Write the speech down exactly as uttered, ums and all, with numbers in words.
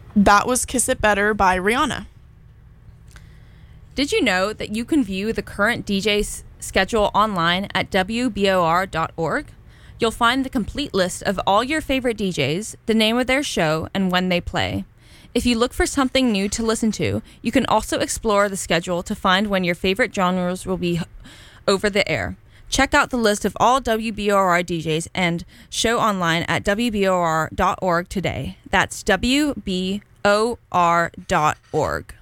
That was Kiss It Better by Rihanna. Did you know that you can view the current D J's schedule online at W B O R dot org? You'll find the complete list of all your favorite D Js, the name of their show, and when they play. If you look for something new to listen to, you can also explore the schedule to find when your favorite genres will be over the air. Check out the list of all W B O R D Js and show online at W B O R dot org today. That's W B O R dot org.